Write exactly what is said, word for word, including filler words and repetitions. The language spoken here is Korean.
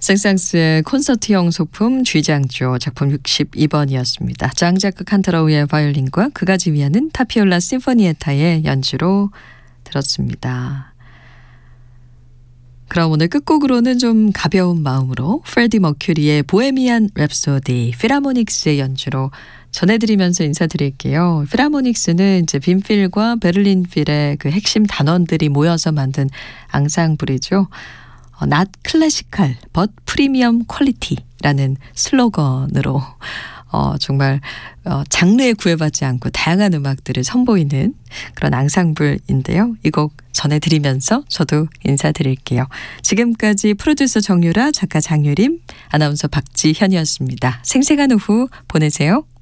생상스의 콘서트형 소품 쥐장조 작품 육십이 번이었습니다. 장자크 칸타로우의 바이올린과 그가 지휘하는 타피올라 심포니에타의 연주로 들었습니다. 그럼 오늘 끝곡으로는 좀 가벼운 마음으로 프레디 머큐리의 보헤미안 랩소디 필하모닉스의 연주로 전해드리면서 인사드릴게요. 필하모닉스는 이제 빈필과 베를린 필의 그 핵심 단원들이 모여서 만든 앙상블이죠. 어, not classical but premium quality라는 슬로건으로 어, 정말 어, 장르에 구애받지 않고 다양한 음악들을 선보이는 그런 앙상블인데요. 이 곡 전해드리면서 저도 인사드릴게요. 지금까지 프로듀서 정유라, 작가 장유림, 아나운서 박지현이었습니다. 생생한 오후 보내세요.